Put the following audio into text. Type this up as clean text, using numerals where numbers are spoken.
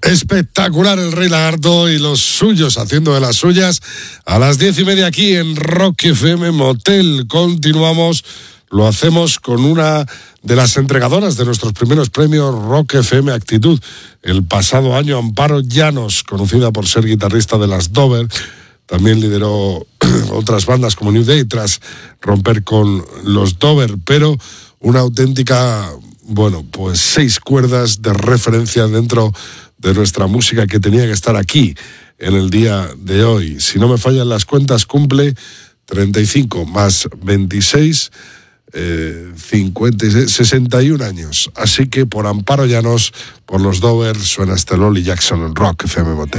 Espectacular el Rey Lagarto y los suyos haciendo de las suyas. A las 10:30 aquí en Rock FM Motel. Continuamos, lo hacemos con una de las entregadoras de nuestros primeros premios Rock FM Actitud. El pasado año, Amparo Llanos, conocida por ser guitarrista de las Dover, también lideró otras bandas como New Day tras romper con los Dover, pero una auténtica, bueno, pues 6 cuerdas de referencia dentro de nuestra música que tenía que estar aquí en el día de hoy. Si no me fallan las cuentas, cumple 35 más 26, 56, 61 años. Así que por Amparo Llanos, por los Dover, suena este Lolly Jackson en Rock FM Motel.